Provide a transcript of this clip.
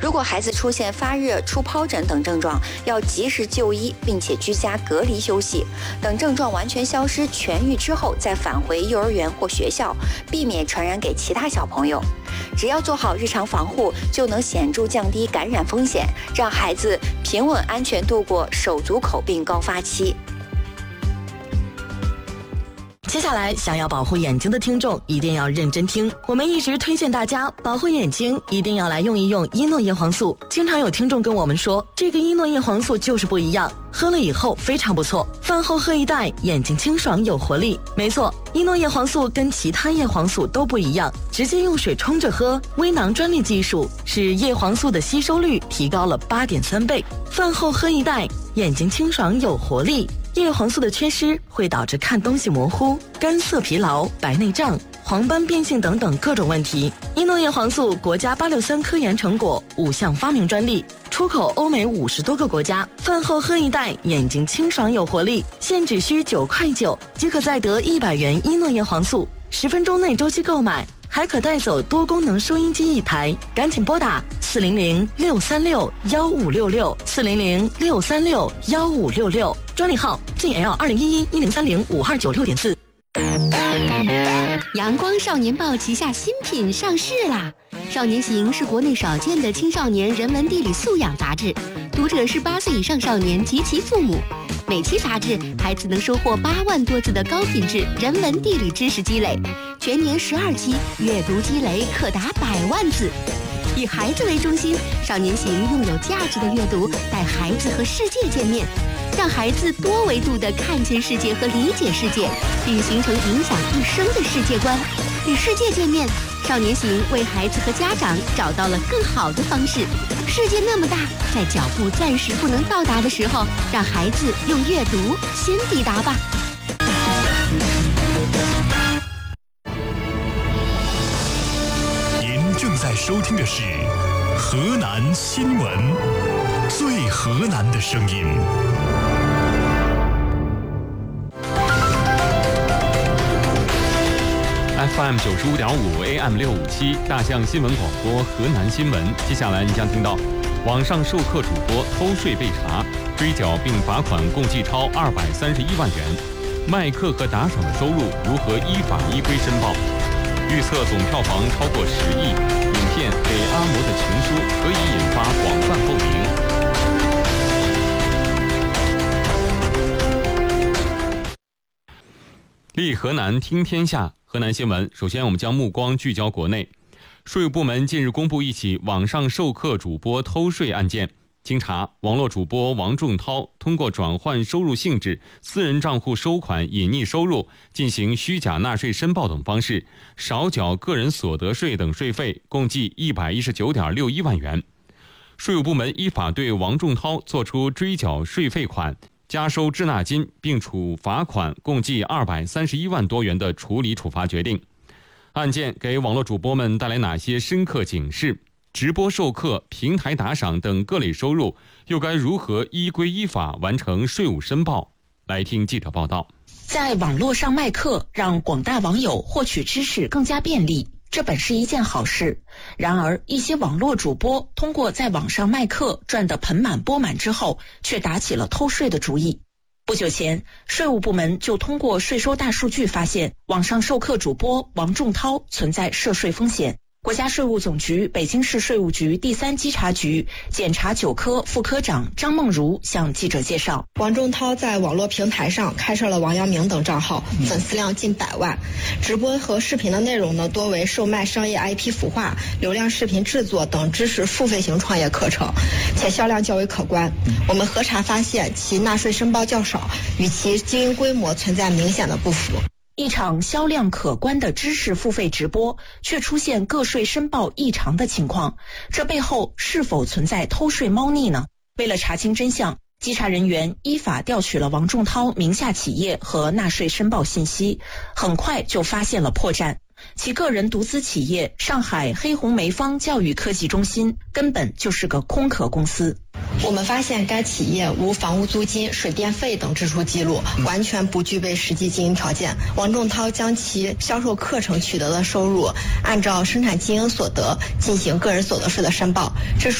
如果孩子出现发热、出疱疹等症状，要及时就医，并且居家隔离休息，等症状完全消失、痊愈之后再返回幼儿园或学校，避免传染给其他小朋友。只要做好日常防护，就能显著降低感染风险，让孩子平稳安全度过手足口病高发期。 接下来，想要保护眼睛的听众一定要认真听。我们一直推荐大家保护眼睛，一定要来用一用伊诺叶黄素。经常有听众跟我们说，这个伊诺叶黄素就是不一样，喝了以后非常不错，饭后喝一袋，眼睛清爽有活力。没错，伊诺叶黄素跟其他叶黄素都不一样，直接用水冲着喝，微囊专利技术使叶黄素的吸收率提高了8.3倍。饭后喝一袋，眼睛清爽有活力。叶黄素的缺失会导致看东西模糊、干涩疲劳、白内障、黄斑变性等等各种问题。伊诺叶黄素国家863科研成果，5项发明专利，出口欧美50多个国家。饭后喝一袋，眼睛清爽有活力，现只需9.9块，即可再得100元伊诺叶黄素，10分钟内周期购买，还可带走多功能收音机1台。赶紧拨打400-636-1566，400-636-1566，专利号 GL2011-1030-5296.4。 阳光少年报旗下新品上市啦！少年行是国内少见的青少年人文地理素养杂志，读者是8岁以上少年及其父母。每期杂志，孩子能收获8万多字的高品质人文地理知识积累，全年12期，阅读积累可达100万字。以孩子为中心，少年行用有价值的阅读带孩子和世界见面，让孩子多维度地看见世界和理解世界，并形成影响一生的世界观。与世界见面，少年行为孩子和家长找到了更好的方式。世界那么大，在脚步暂时不能到达的时候，让孩子用阅读先抵达吧。 您正在收听的是河南新闻，最河南的声音。 FM 95.5 AM 657大象新闻广播河南新闻。接下来你将听到网上授课主播偷税被查，追缴并罚款共计超231万元。卖课和打赏的收入如何依法依规申报？预测总票房超过10亿，影片《给阿嬷的情书》可以引发广泛共鸣。立河南听天下，河南新闻。首先我们将目光聚焦国内。税务部门近日公布一起网上授课主播偷税案件。经查，网络主播王仲涛通过转换收入性质、私人账户收款、隐匿收入、进行虚假纳税申报等方式，少缴个人所得税等税费，共计119.61万元。税务部门依法对王仲涛作出追缴税费款、加收滞纳金，并处罚款共计231万多元的处理处罚决定。案件给网络主播们带来哪些深刻警示？直播授课、平台打赏等各类收入又该如何依规依法完成税务申报？来听记者报道。 在网络上卖课，让广大网友获取知识更加便利，这本是一件好事。然而，一些网络主播通过在网上卖课赚得盆满钵满之后，却打起了偷税的主意。不久前，税务部门就通过税收大数据发现，网上授课主播王仲涛存在涉税风险。国家税务总局北京市税务局第3稽查局检察9科副科长张梦如向记者介绍， 王仲涛在网络平台上开设了王阳明等账号，粉丝量近100万，直播和视频的内容呢，多为售卖商业 IP 孵化、流量视频制作等知识付费型创业课程，且销量较为可观。我们核查发现，其纳税申报较少，与其经营规模存在明显的不符。 一场销量可观的知识付费直播，却出现个税申报异常的情况，这背后是否存在偷税猫腻呢？为了查清真相，稽查人员依法调取了王仲涛名下企业和纳税申报信息，很快就发现了破绽。其个人独资企业上海黑红梅芳教育科技中心根本就是个空壳公司。 我们发现该企业无房屋租金、水电费等支出记录，完全不具备实际经营条件。王仲涛将其销售课程取得的收入按照生产经营所得进行个人所得税的申报，这